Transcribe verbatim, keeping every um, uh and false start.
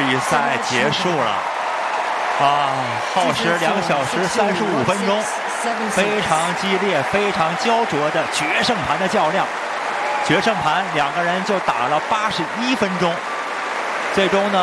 比赛结束了啊！耗时两小时三十五分钟，非常激烈、非常焦灼的决胜盘的较量。决胜盘两个人就打了八十一分钟，最终呢。